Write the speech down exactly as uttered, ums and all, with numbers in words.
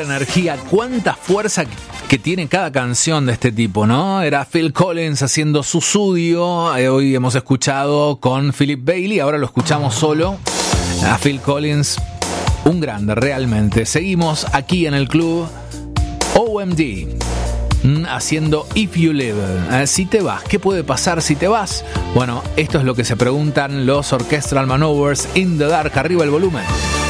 energía, cuánta fuerza que tiene cada canción de este tipo, ¿no? Era Phil Collins haciendo su Sudio. Eh, hoy hemos escuchado con Philip Bailey, ahora lo escuchamos solo. A Phil Collins, un grande realmente. Seguimos aquí en el club O M D. Haciendo If You Live. Eh, si te vas, ¿qué puede pasar si te vas? Bueno, esto es lo que se preguntan los Orchestral Manovers in the Dark. Arriba el volumen.